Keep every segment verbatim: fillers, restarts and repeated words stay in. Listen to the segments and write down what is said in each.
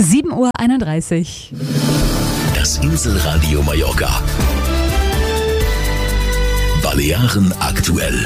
sieben Uhr einunddreißig. Das Inselradio Mallorca. Balearen aktuell.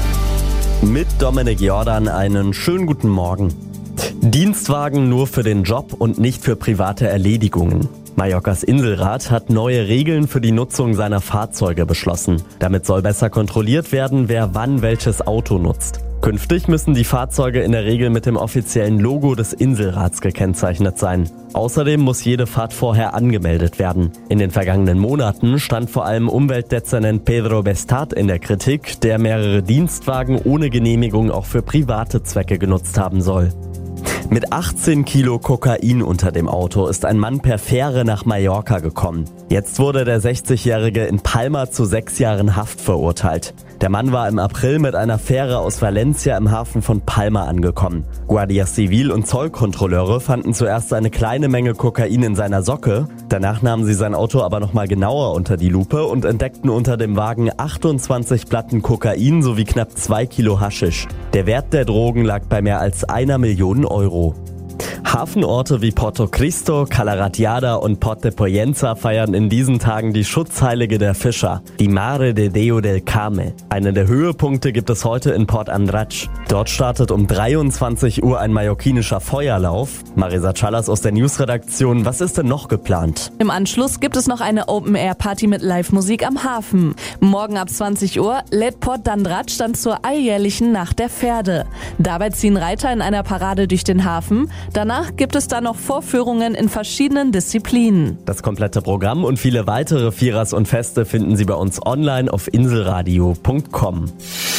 Mit Dominik Jordan einen schönen guten Morgen. Dienstwagen nur für den Job und nicht für private Erledigungen. Mallorcas Inselrat hat neue Regeln für die Nutzung seiner Fahrzeuge beschlossen. Damit soll besser kontrolliert werden, wer wann welches Auto nutzt. Künftig müssen die Fahrzeuge in der Regel mit dem offiziellen Logo des Inselrats gekennzeichnet sein. Außerdem muss jede Fahrt vorher angemeldet werden. In den vergangenen Monaten stand vor allem Umweltdezernent Pedro Bestat in der Kritik, der mehrere Dienstwagen ohne Genehmigung auch für private Zwecke genutzt haben soll. Mit achtzehn Kilo Kokain unter dem Auto ist ein Mann per Fähre nach Mallorca gekommen. Jetzt wurde der sechzigjährige in Palma zu sechs Jahren Haft verurteilt. Der Mann war im April mit einer Fähre aus Valencia im Hafen von Palma angekommen. Guardia Civil und Zollkontrolleure fanden zuerst eine kleine Menge Kokain in seiner Socke. Danach nahmen sie sein Auto aber nochmal genauer unter die Lupe und entdeckten unter dem Wagen achtundzwanzig Platten Kokain sowie knapp zwei Kilo Haschisch. Der Wert der Drogen lag bei mehr als einer Million Euro. Hafenorte wie Porto Cristo, Calaratiada und Port de Poyenza feiern in diesen Tagen die Schutzheilige der Fischer, die Mare de Deo del Carme. Einen der Höhepunkte gibt es heute in Port Andratx. Dort startet um dreiundzwanzig Uhr ein mallorquinischer Feuerlauf. Marisa Chalas aus der Newsredaktion, was ist denn noch geplant? Im Anschluss gibt es noch eine Open-Air-Party mit Live-Musik am Hafen. Morgen ab zwanzig Uhr lädt Port d'Andratx dann zur alljährlichen Nacht der Pferde. Dabei ziehen Reiter in einer Parade durch den Hafen. Danach gibt es dann noch Vorführungen in verschiedenen Disziplinen. Das komplette Programm und viele weitere Vierers und Feste finden Sie bei uns online auf inselradio punkt com.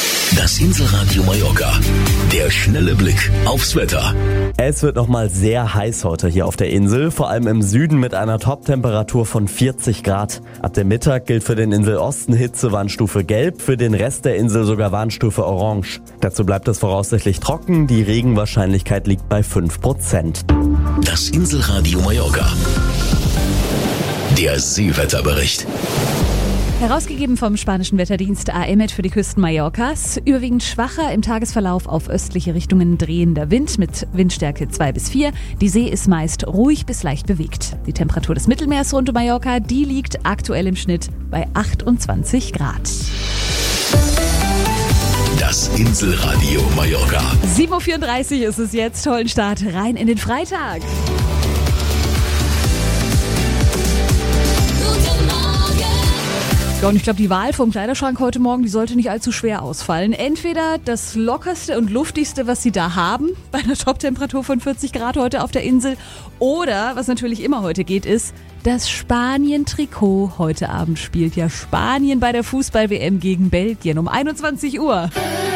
Das Inselradio Mallorca. Der schnelle Blick aufs Wetter. Es wird nochmal sehr heiß heute hier auf der Insel, vor allem im Süden mit einer Top-Temperatur von vierzig Grad. Ab dem Mittag gilt für den Inselosten Hitzewarnstufe Gelb, für den Rest der Insel sogar Warnstufe Orange. Dazu bleibt es voraussichtlich trocken, die Regenwahrscheinlichkeit liegt bei fünf Prozent. Das Inselradio Mallorca. Der Seewetterbericht. Herausgegeben vom spanischen Wetterdienst A E M E T für die Küsten Mallorcas. Überwiegend schwacher, im Tagesverlauf auf östliche Richtungen drehender Wind mit Windstärke zwei bis vier. Die See ist meist ruhig bis leicht bewegt. Die Temperatur des Mittelmeers rund um Mallorca, die liegt aktuell im Schnitt bei achtundzwanzig Grad. Das Inselradio Mallorca. sieben Uhr vierunddreißig ist es jetzt. Tollen Start rein in den Freitag. Ja, und ich glaube, die Wahl vom Kleiderschrank heute Morgen, die sollte nicht allzu schwer ausfallen. Entweder das lockerste und luftigste, was Sie da haben, bei einer Top-Temperatur von vierzig Grad heute auf der Insel. Oder, was natürlich immer heute geht, ist das Spanien-Trikot. Heute Abend spielt ja Spanien bei der Fußball-W M gegen Belgien um einundzwanzig Uhr.